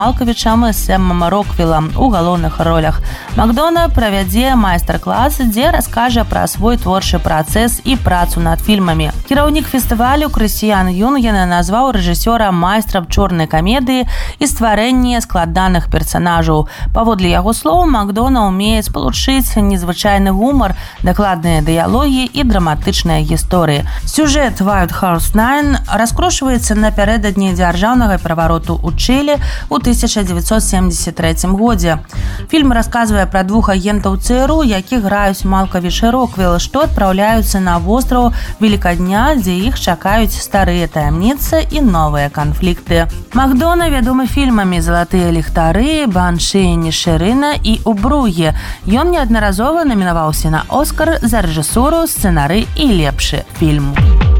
Малковічам і Сэмом Роквілам у галоўных ролях. Макдона правядзе майстар-клас, дзе раскажа пра свой творчы працэс і працу над фільмамі. Кіраўнік фестывалю Крысціян Юнген назваў рэжысёра майстрам чорнай камедыі і стварэння складаных персанажаў. Паводле яго слоў, Макдона ўмее спалучыць незвычайны гумар, дакладныя дыялогі і драматычныя гісторыі. Сюжэт White House 9 раскручваецца напярэдадні дзяржаўнага перавароту ў Чылі ў 1973 годзе. Фільм расказвае пра двух агентаў ЦРУ, якіх граюць Малковіч і Роквіл, што адпраўляюцца на востраў Великадня, дзе іх чакаюць старыя таямніцы і новыя канфлікты. Макдона вядомы фільмамі «Залатыя ліхтары», «Банші Нішырына» і «У бругі». Ён неаднаразова намінаваўся на Оскар за рэжысуру, сцэнарый і лепшы фільм.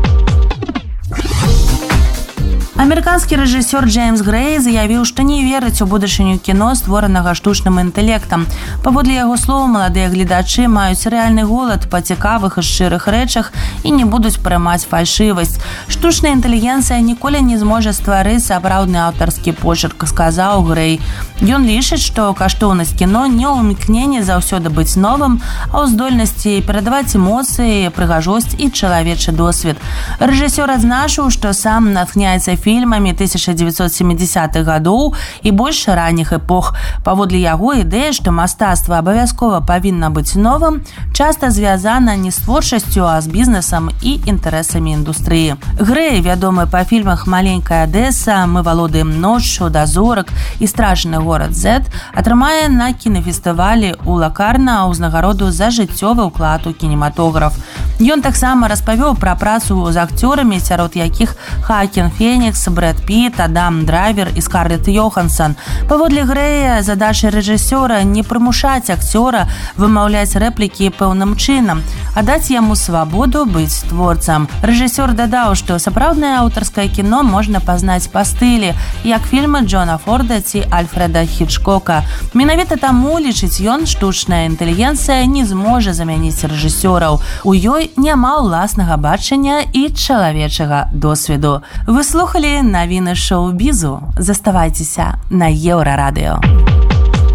Амерыканскі рэжысёр Джеймс Грэй заявіў, што не верыць у будучыню кіно, створанага штучным інтэлектам. Паводле яго слоў, маладыя гледачы маюць рэальны голад па цікавых і шчырых рэчах і не будуць прымаць фальшывасць. Штучная інтэлігенцыя ніколі не зможа стварыць сапраўдны аўтарскі почерк, сказаў Грэй. Ён лічыць, што каштоўнасць кіно не ў імкненні заўсёды быць новым, а ў здольнасці перадаваць эмоцыі, прыгажосць і чалавечы досвед. Рэжысёр адзначыў, што сам натхняецца фільмамі 1970-х гадоў і больш ранніх эпох. Паводле яго ідэя, што мастацтва абавязкова павінна быць новым, часта звязана не з творчасцю, а з бізнесам і інтарэсамі індустрыі. Грэй, вядомы па фільмах «Маленькая Адэса», «Мы валодаем ноччу», «Дазорак» і «Страшны горад Z», атрымае на кінафестывалі ў Лакарна ўзнагароду за жыццёвы ўклад у кінематограф. Ён таксама распавёў пра працу з акцёрамі, сярод якіх Хаакін Фенікс, Брэд Піт, Адам Драйвер і Скарлетт Йоханссон. Паводле Грэя, задача рэжысёра не прымушаць акцёра вымаўляць рэплікі пэўным чынам, а даць яму свабоду быць творцам. Рэжысёр дадаў, што сапраўднае аўтарскае кіно можна пазнаць па стылі, як фільмы Джона Форда ці Альфрэда Хічкока. Менавіта таму, лічыць ён, штучная інтэлігенцыя не зможа замяніць рэжысёраў. У ёй няма ўласнага бачання і чалавечага досведу. Вы слухалі навіны шоу-бізу. Заставайцеся на Еўрарадыё.